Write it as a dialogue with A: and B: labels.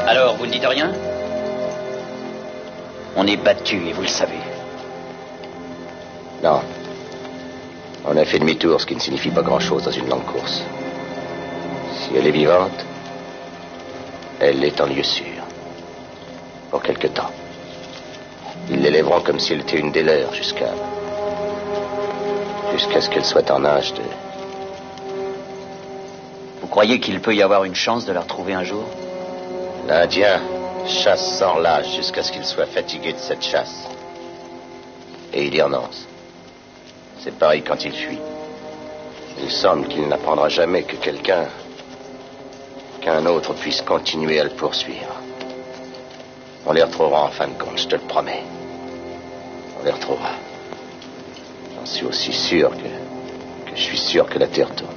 A: Alors, vous ne dites rien? On est battu et vous le savez.
B: Non. On a fait demi-tour, ce qui ne signifie pas grand-chose dans une longue course. Si elle est vivante, elle est en lieu sûr. Pour quelque temps. Ils l'élèveront comme si elle était une des leurs jusqu'à ce qu'elle soit en âge de...
A: Vous croyez qu'il peut y avoir une chance de la retrouver un jour?
B: L'Indien chasse sans relâche jusqu'à ce qu'il soit fatigué de cette chasse. Et il y renonce. C'est pareil quand il fuit. Il semble qu'il n'apprendra jamais que qu'un autre puisse continuer à le poursuivre. On les retrouvera en fin de compte, je te le promets. On les retrouvera. J'en suis aussi sûr que je suis sûr que la Terre tourne.